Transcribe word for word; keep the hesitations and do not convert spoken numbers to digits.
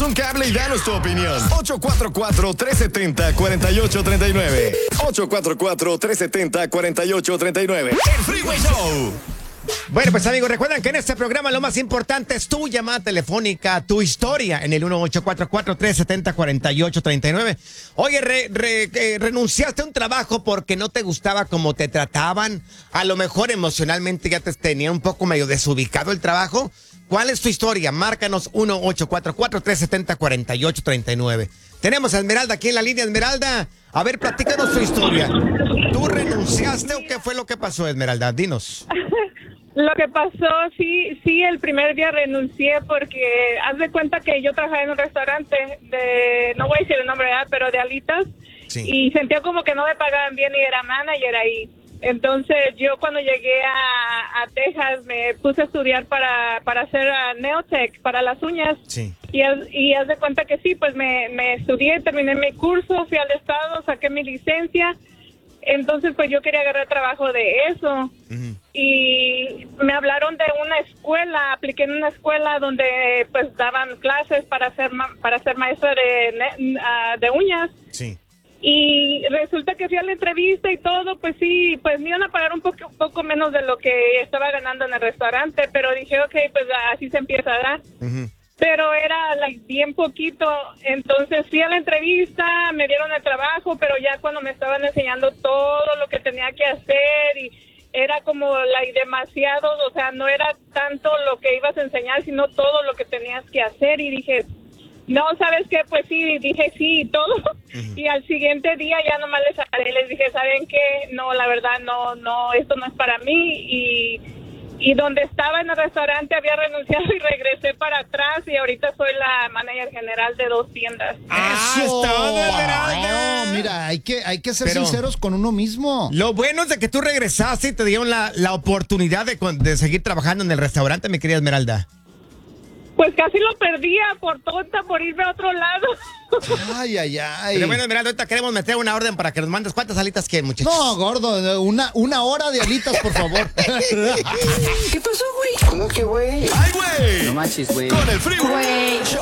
un cable y danos tu opinión. ocho cuatro cuatro, tres siete cero, cuatro ocho tres nueve. ocho cuatro cuatro, tres siete cero, cuatro ocho tres nueve. El Freeway Show. Bueno, pues amigos, recuerden que en este programa lo más importante es tu llamada telefónica, tu historia en el uno ocho cuatro cuatro, tres siete cero, cuatro ocho tres nueve. Oye, re, re, eh, renunciaste a un trabajo porque no te gustaba cómo te trataban. A lo mejor emocionalmente ya te tenía un poco medio desubicado el trabajo. ¿Cuál es tu historia? Márcanos uno ocho cuatro cuatro, tres siete cero, cuatro ocho tres nueve. Tenemos a Esmeralda aquí en la línea. Esmeralda, a ver, platícanos tu historia. ¿Tú renunciaste o qué fue lo que pasó, Esmeralda? Dinos. Lo que pasó, sí, sí, el primer día renuncié porque haz de cuenta que yo trabajaba en un restaurante de, no voy a decir el nombre, ¿verdad? Pero de alitas, sí. Y sentía como que no me pagaban bien y era manager ahí. Entonces yo cuando llegué a, a Texas me puse a estudiar para, para hacer uh, Neotech, para las uñas. Sí. Y, haz, y haz de cuenta que sí, pues me, me estudié, terminé mi curso, fui al estado, saqué mi licencia. Entonces, pues yo quería agarrar trabajo de eso. Uh-huh. Y me hablaron de una escuela, apliqué en una escuela donde pues daban clases para ser ma- para ser maestra de, uh, de uñas. Sí. Y resulta que fui a la entrevista y todo, pues sí, pues me iban a pagar un poco, un poco menos de lo que estaba ganando en el restaurante, pero dije, ok, pues así se empieza, ¿verdad? Uh-huh. Pero era like, bien poquito, entonces fui a la entrevista, me dieron el trabajo, pero ya cuando me estaban enseñando todo lo que tenía que hacer y era como like, demasiado, o sea, no era tanto lo que ibas a enseñar, sino todo lo que tenías que hacer y dije, no, ¿sabes qué? Pues sí, dije sí y todo. Uh-huh. Y al siguiente día ya nomás les hablé, les dije, ¿saben qué? No, la verdad, no, no, esto no es para mí y... Y donde estaba en el restaurante había renunciado y regresé para atrás y ahorita soy la manager general de dos tiendas. ¡Eso! Wow, mira, hay que, hay que ser Pero sinceros con uno mismo. Lo bueno es de que tú regresaste y te dieron la, la oportunidad de, de seguir trabajando en el restaurante, mi querida Esmeralda. Pues casi lo perdía por tonta, por irme a otro lado. Ay, ay, ay. Pero bueno, Esmeralda, ahorita queremos meter una orden para que nos mandes cuántas alitas quieren, muchachos. No, gordo, una, una hora de alitas, por favor. ¿Qué pasó, güey? ¿Cómo que, güey? ¡Ay, güey! No manches, güey. Con el Freeway Show.